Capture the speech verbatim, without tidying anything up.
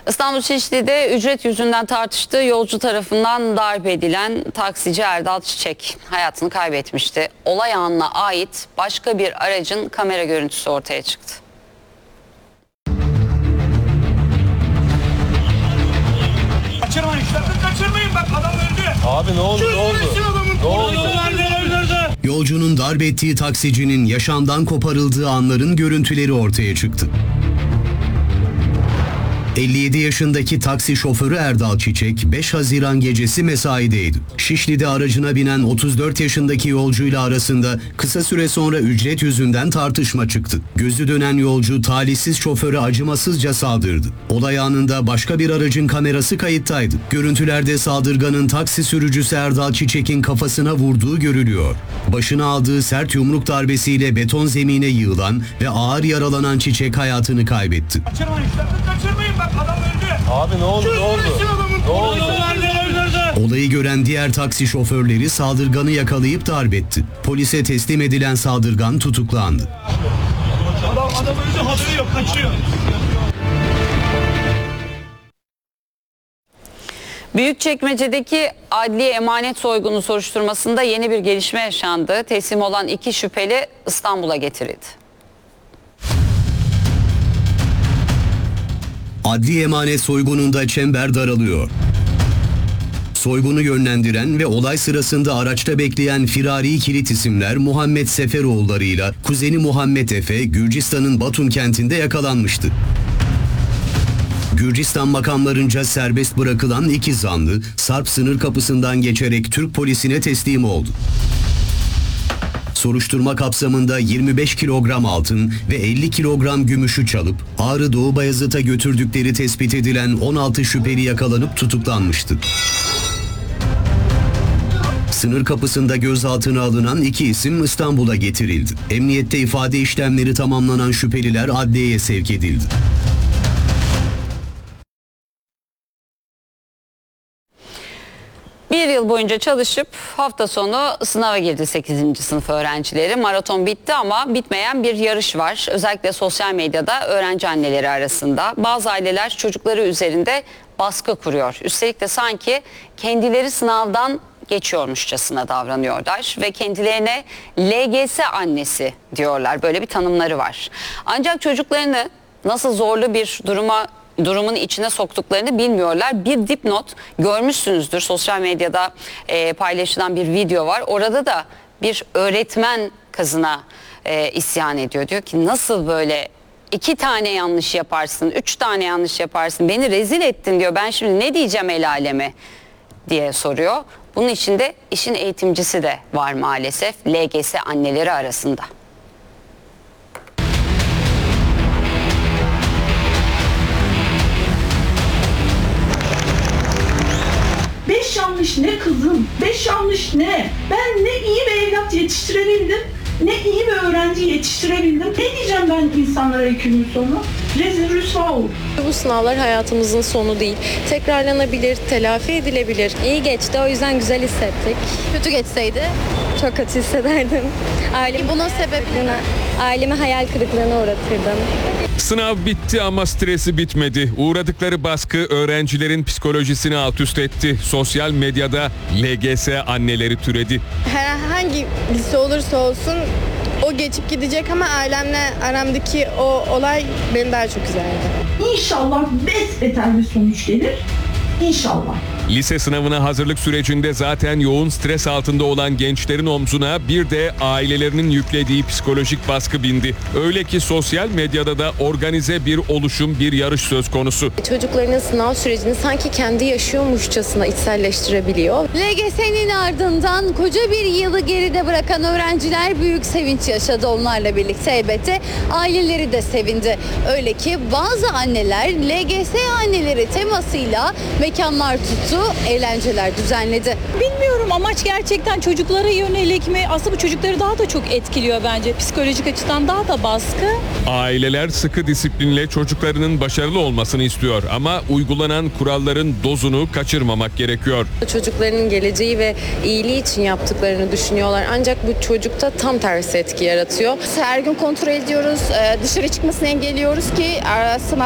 İstanbul Şişli'de ücret yüzünden tartıştığı yolcu tarafından darp edilen taksici Erdal Çiçek hayatını kaybetmişti. Olay anına ait başka bir aracın kamera görüntüsü ortaya çıktı. Kaçırmayın, sakın kaçırmayın, bak adam öldü. Abi ne oldu, ne oldu? Ne oldu? Yolcunun darp ettiği taksicinin yaşamdan koparıldığı anların görüntüleri ortaya çıktı. elli yedi yaşındaki taksi şoförü Erdal Çiçek beş Haziran gecesi mesaideydi. Şişli'de aracına binen otuz dört yaşındaki yolcuyla arasında kısa süre sonra ücret yüzünden tartışma çıktı. Gözü dönen yolcu talihsiz şoföre acımasızca saldırdı. Olay anında başka bir aracın kamerası kayıttaydı. Görüntülerde saldırganın taksi sürücüsü Erdal Çiçek'in kafasına vurduğu görülüyor. Başına aldığı sert yumruk darbesiyle beton zemine yığılan ve ağır yaralanan Çiçek hayatını kaybetti. Kaçırmayın, sakın kaçırmayın, bak adam öldü. Abi ne oldu, ne oldu? Ne oldu? Olayı gören diğer taksi şoförleri saldırganı yakalayıp darp etti. Polise teslim edilen saldırgan tutuklandı. Adam, adam öldü, haberi yok, kaçıyor. Büyükçekmece'deki adli emanet soygunu soruşturmasında yeni bir gelişme yaşandı. Teslim olan iki şüpheli İstanbul'a getirildi. Adli emanet soygununda çember daralıyor. Soygunu yönlendiren ve olay sırasında araçta bekleyen firari kilit isimler Muhammed Seferoğulları'yla kuzeni Muhammed Efe, Gürcistan'ın Batum kentinde yakalanmıştı. Gürcistan makamlarınca serbest bırakılan iki zanlı, Sarp sınır kapısından geçerek Türk polisine teslim oldu. Soruşturma kapsamında yirmi beş kilogram altın ve elli kilogram gümüşü çalıp Ağrı Doğu Bayazıt'a götürdükleri tespit edilen on altı şüpheli yakalanıp tutuklanmıştı. Sınır kapısında gözaltına alınan iki isim İstanbul'a getirildi. Emniyette ifade işlemleri tamamlanan şüpheliler adliyeye sevk edildi. Bir yıl boyunca çalışıp hafta sonu sınava girdi sekizinci sınıf öğrencileri. Maraton bitti ama bitmeyen bir yarış var. Özellikle sosyal medyada öğrenci anneleri arasında. Bazı aileler çocukları üzerinde baskı kuruyor. Üstelik de sanki kendileri sınavdan geçiyormuşçasına davranıyorlar ve kendilerine L G S annesi diyorlar. Böyle bir tanımları var. Ancak çocuklarını nasıl zorlu bir duruma durumun içine soktuklarını bilmiyorlar. Bir dipnot görmüşsünüzdür. Sosyal medyada e, paylaşılan bir video var. Orada da bir öğretmen kızına e, isyan ediyor. Diyor ki nasıl böyle iki tane yanlış yaparsın, üç tane yanlış yaparsın, beni rezil ettin diyor. Ben şimdi ne diyeceğim el aleme diye soruyor. Bunun içinde işin eğitimcisi de var maalesef L G S anneleri arasında. Beş yanlış ne kızım, beş yanlış ne? Ben ne iyi bir evlat yetiştirebildim, ne iyi bir öğrenci yetiştirebildim. Ne diyeceğim ben insanlara iki gün sonra? Rezil rüsva olur. Bu sınavlar hayatımızın sonu değil. Tekrarlanabilir, telafi edilebilir. İyi geçti, o yüzden güzel hissettik. Kötü geçseydi Çok kötü hissederdim. Ailemi, bunun sebebi ailemi hayal kırıklığına uğratırdım. Sınav bitti ama stresi bitmedi. Uğradıkları baskı öğrencilerin psikolojisini alt üst etti. Sosyal medyada L G S anneleri türedi. herhangi lise olursa olsun o geçip gidecek ama ailemle aramdaki o olay beni daha çok üzerdi. İnşallah besbeter bir sonuç gelir. İnşallah. Lise sınavına hazırlık sürecinde zaten yoğun stres altında olan gençlerin omzuna bir de ailelerinin yüklediği psikolojik baskı bindi. Öyle ki sosyal medyada da organize bir oluşum, bir yarış söz konusu. Çocuklarının sınav sürecini sanki kendi yaşıyormuşçasına içselleştirebiliyor. L G S'nin ardından koca bir yılı geride bırakan öğrenciler büyük sevinç yaşadı onlarla birlikte elbette. Aileleri de sevindi. Öyle ki bazı anneler L G S anneleri temasıyla mekanlar tuttu, eğlenceler düzenledi. Bilmiyorum, amaç gerçekten çocuklara yönelik mi? Aslında bu çocukları daha da çok etkiliyor bence. Psikolojik açıdan daha da baskı. Aileler sıkı disiplinle çocuklarının başarılı olmasını istiyor ama uygulanan kuralların dozunu kaçırmamak gerekiyor. Çocuklarının geleceği ve iyiliği için yaptıklarını düşünüyorlar. Ancak bu çocukta tam tersi etki yaratıyor. Her gün kontrol ediyoruz, dışarı çıkmasını engelliyoruz ki sınav